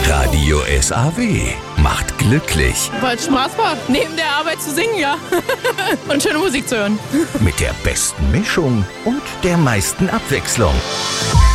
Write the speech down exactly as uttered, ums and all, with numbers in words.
Radio S A W macht glücklich. Weil es Spaß macht, neben der Arbeit zu singen, ja. Und schöne Musik zu hören. Mit der besten Mischung und der meisten Abwechslung.